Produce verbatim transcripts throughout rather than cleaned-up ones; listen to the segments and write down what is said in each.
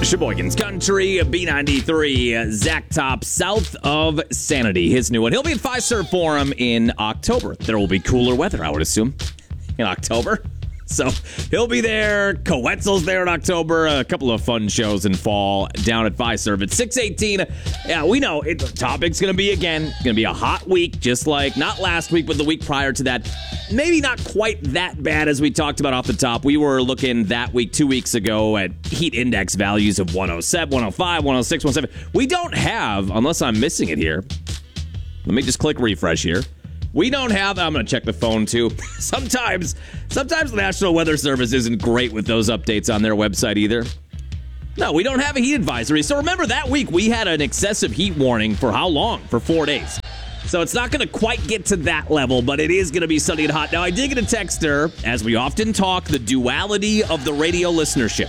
Sheboygan's Country, B ninety-three, Zach Top, south of Sanity, his new one. He'll be at Fiserv Forum in October. There will be cooler weather, I would assume, in October. So he'll be there. Coetzel's there in October. A couple of fun shows in fall down at Fiserv at six eighteen. Yeah, we know it, the topic's going to be, again, going to be a hot week, just like not last week, but the week prior to that. Maybe not quite that bad as we talked about off the top. We were looking that week, two weeks ago, at heat index values of one oh seven, one oh five, one oh six, one oh seven. We don't have, unless I'm missing it here. Let me just click refresh here. We don't have, I'm going to check the phone too. Sometimes, sometimes the National Weather Service isn't great with those updates on their website either. No, we don't have a heat advisory. So remember that week we had an excessive heat warning for how long? For four days. So it's not going to quite get to that level, but it is going to be sunny and hot. Now, I did get a texter, as we often talk, the duality of the radio listenership.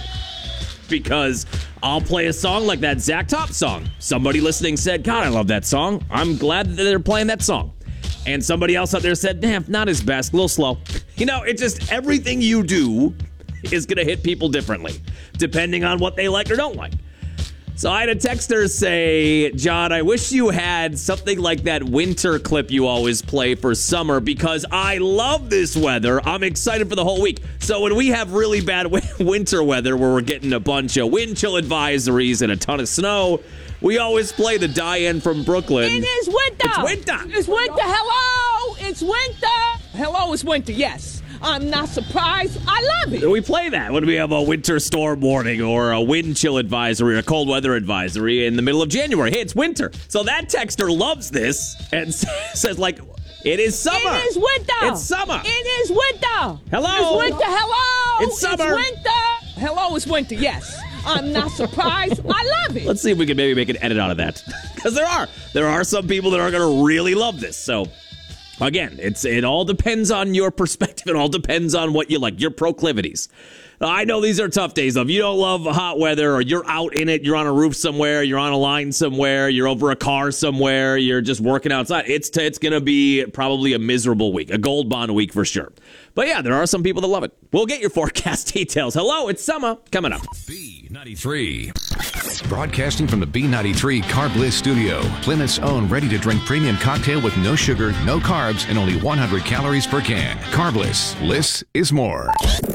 Because I'll play a song like that Zach Top song. Somebody listening said, God, I love that song. I'm glad that they're playing that song. And somebody else out there said, damn, not his best, a little slow. You know, it's just everything you do is going to hit people differently, depending on what they like or don't like. So I had a texter say, John, I wish you had something like that winter clip you always play for summer because I love this weather. I'm excited for the whole week. So when we have really bad winter weather where we're getting a bunch of wind chill advisories and a ton of snow, we always play the Diane from Brooklyn. It is winter. It's winter. It's winter. Hello. It's winter. Hello, it's winter. Yes. I'm not surprised. I love it. We play that when we have a winter storm warning or a wind chill advisory or a cold weather advisory in the middle of January. Hey, it's winter. So that texter loves this and says, like, it is summer. It is winter. It's summer. It is winter. Hello. It's winter. Hello. It's summer. It's winter. Hello, it's winter. Yes. I'm not surprised. I love it. Let's see if we can maybe make an edit out of that. Because there are. There are some people that are going to really love this. So, again, it's it all depends on your perspective. It all depends on what you like, your proclivities. I know these are tough days, though. If you don't love hot weather or you're out in it, you're on a roof somewhere, you're on a line somewhere, you're over a car somewhere, you're just working outside, it's t- it's going to be probably a miserable week, a gold bond week for sure. But yeah, there are some people that love it. We'll get your forecast details. Hello, it's summer coming up. B ninety-three. Broadcasting from the B ninety-three Carb Bliss studio. Plymouth's own ready-to-drink premium cocktail with no sugar, no carbs, and only one hundred calories per can. Carb Bliss. Less is more.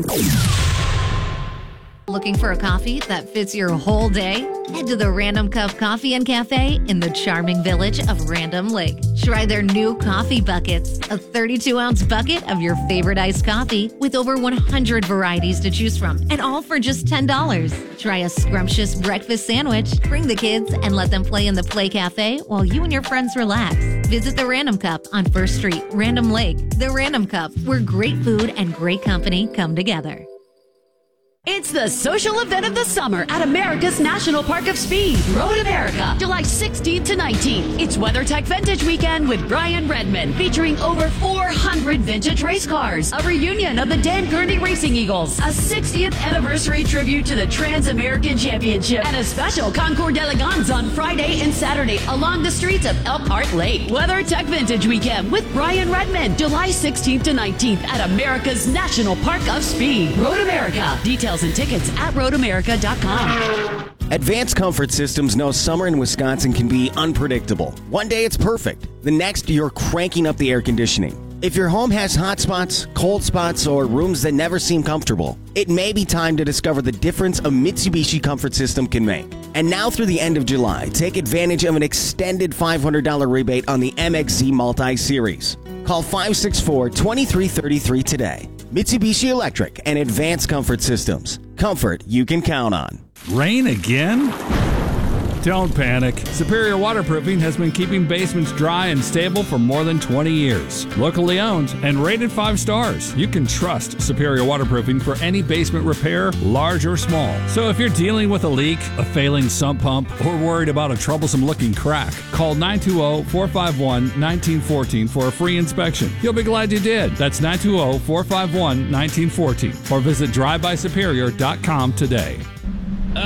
Looking for a coffee that fits your whole day? Head to the Random Cup Coffee and Cafe in the charming village of Random Lake. Try their new coffee buckets, a thirty-two ounce bucket of your favorite iced coffee with over one hundred varieties to choose from, and all for just ten dollars. Try a scrumptious breakfast sandwich, bring the kids, and let them play in the Play Cafe while you and your friends relax. Visit the Random Cup on First Street, Random Lake. The Random Cup, where great food and great company come together. It's the social event of the summer at America's National Park of Speed, Road America, July sixteenth to nineteenth. It's WeatherTech Vintage Weekend with Brian Redmond, featuring over four hundred vintage race cars, a reunion of the Dan Gurney Racing Eagles, a sixtieth anniversary tribute to the Trans-American Championship, and a special Concours d'Elegance on Friday and Saturday along the streets of Elkhart Lake. WeatherTech Vintage Weekend with Brian Redmond, July sixteenth to nineteenth at America's National Park of Speed, Road America. Details and tickets at road america dot com. Advanced Comfort Systems knows summer in Wisconsin can be unpredictable. One day it's perfect. The next, you're cranking up the air conditioning. If your home has hot spots, cold spots, or rooms that never seem comfortable, it may be time to discover the difference a Mitsubishi Comfort System can make. And now through the end of July, take advantage of an extended five hundred dollars rebate on the M X Z Multi-Series. Call five six four, two three three three today. Mitsubishi Electric and Advanced Comfort Systems. Comfort you can count on. Rain again? Don't panic. Superior Waterproofing has been keeping basements dry and stable for more than twenty years. Locally owned and rated five stars. You can trust Superior Waterproofing for any basement repair, large or small. So if you're dealing with a leak, a failing sump pump, or worried about a troublesome looking crack, call nine two zero, four five one, one nine one four for a free inspection. You'll be glad you did. That's nine two zero, four five one, one nine one four or visit drive by superior dot com today. Ugh,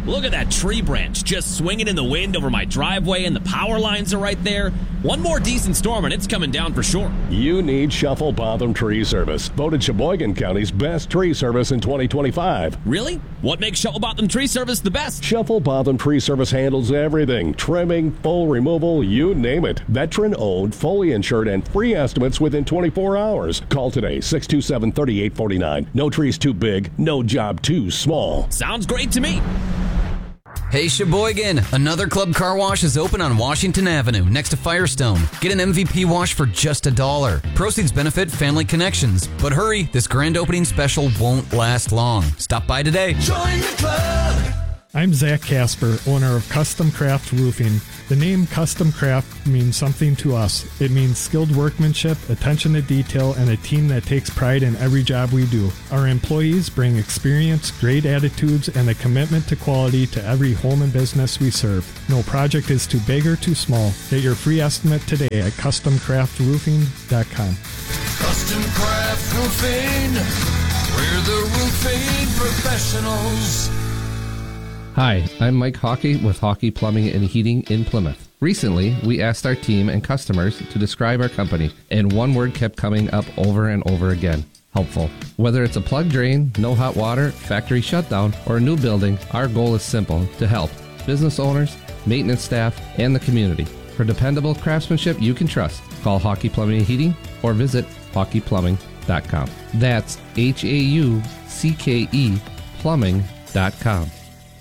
Look at that tree branch just swinging in the wind over my driveway, and the power lines are right there. One more decent storm and it's coming down for sure. You need Shuffle Botham Tree Service. Voted Sheboygan County's best tree service in twenty twenty-five. Really? What makes Shuffle Botham Tree Service the best? Shuffle Botham Tree Service handles everything. Trimming, full removal, you name it. Veteran-owned, fully insured, and free estimates within twenty-four hours. Call today, six two seven, three eight four nine. No trees too big, no job too small. Sounds great to me. Hey Sheboygan, another Club Car Wash is open on Washington Avenue next to Firestone. Get an M V P wash for just a dollar. Proceeds benefit Family Connections. But hurry, this grand opening special won't last long. Stop by today. Join the club. I'm Zach Casper, owner of Custom Craft Roofing. The name Custom Craft means something to us. It means skilled workmanship, attention to detail, and a team that takes pride in every job we do. Our employees bring experience, great attitudes, and a commitment to quality to every home and business we serve. No project is too big or too small. Get your free estimate today at custom craft roofing dot com. Custom Craft Roofing, we're the roofing professionals. Hi, I'm Mike Hockey with Hockey Plumbing and Heating in Plymouth. Recently, we asked our team and customers to describe our company, and one word kept coming up over and over again: helpful. Whether it's a plug drain, no hot water, factory shutdown, or a new building, our goal is simple: to help business owners, maintenance staff, and the community. For dependable craftsmanship you can trust, call Hockey Plumbing and Heating or visit hockey plumbing dot com. That's H A U C K E plumbing dot com.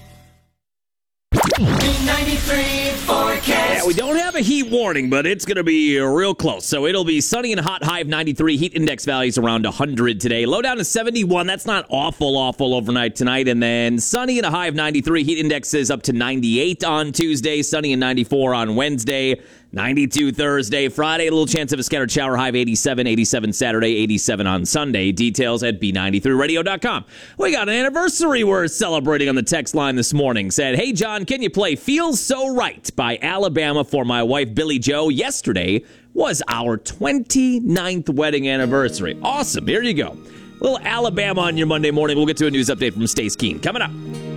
B ninety-three forecast. Yeah, we don't have a heat warning, but it's going to be real close. So it'll be sunny and hot, high of ninety-three. Heat index values around one hundred today. Low down to seventy-one. That's not awful, awful overnight tonight. And then sunny and a high of ninety-three. Heat index is up to ninety-eight on Tuesday. Sunny and ninety-four on Wednesday. ninety-two Thursday. Friday, a little chance of a scattered shower. High of eighty-seven. eighty-seven Saturday. eighty-seven on Sunday. Details at b ninety-three radio dot com. We got an anniversary we're celebrating on the text line this morning. Said, hey, John, can you play Feels So Right by Alabama for my wife, Billy Joe? Yesterday was our twenty-ninth wedding anniversary. Awesome. Here you go. A little Alabama on your Monday morning. We'll get to a news update from Stace Keen coming up.